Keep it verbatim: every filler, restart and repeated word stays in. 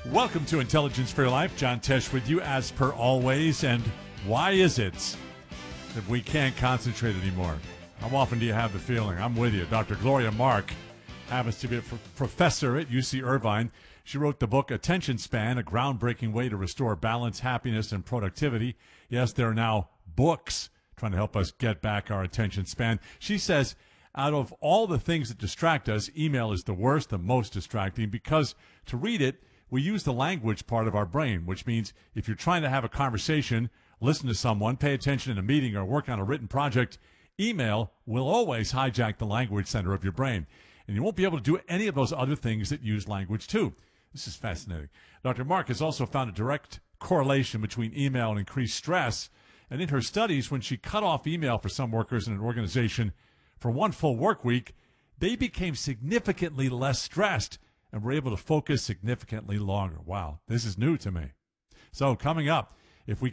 Welcome to Intelligence for Your Life. John Tesh with you as per always. And why is it that we can't concentrate anymore? How often do you have the feeling? I'm with you. Doctor Gloria Mark happens to be a f- professor at U C Irvine. She wrote the book Attention Span, a groundbreaking way to restore balance, happiness, and productivity. Yes, there are now books trying to help us get back our attention span. She says out of all the things that distract us, email is the worst, the most distracting, because to read it, we use the language part of our brain, which means if you're trying to have a conversation, listen to someone, pay attention in a meeting, or work on a written project, email will always hijack the language center of your brain. And you won't be able to do any of those other things that use language too. This is fascinating. Doctor Mark has also found a direct correlation between email and increased stress. And in her studies, when she cut off email for some workers in an organization for one full work week, they became significantly less stressed and were able to focus significantly longer. Wow, this is new to me. So coming up, if we